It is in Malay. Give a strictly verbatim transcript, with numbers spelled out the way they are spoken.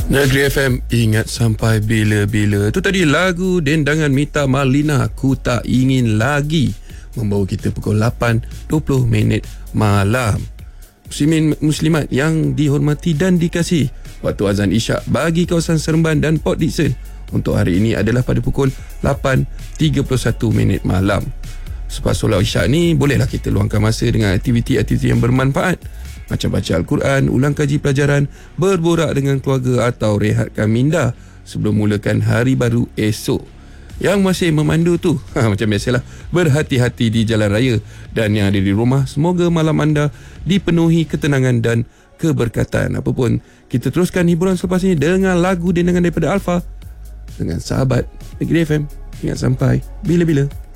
Negeri F M, ingat sampai bila-bila. Itu tadi lagu dendangan Mita Marlina, Ku Tak Ingin Lagi, membawa kita pukul lapan dua puluh minit malam. Muslimin muslimat yang dihormati dan dikasihi, waktu azan isyak bagi kawasan Seremban dan Port Dickson untuk hari ini adalah pada pukul lapan tiga puluh satu minit malam. Selepas solat isyak ni, bolehlah kita luangkan masa dengan aktiviti-aktiviti yang bermanfaat, macam baca Al-Quran, ulang kaji pelajaran, berborak dengan keluarga atau rehatkan minda sebelum mulakan hari baru esok. Yang masih memandu tu, ha, macam biasalah, berhati-hati di jalan raya. Dan yang ada di rumah, semoga malam anda dipenuhi ketenangan dan keberkatan. Apapun, kita teruskan hiburan selepas ini dengan lagu dendangan daripada Alfa dengan sahabat Negeri F M. Ingat sampai bila-bila.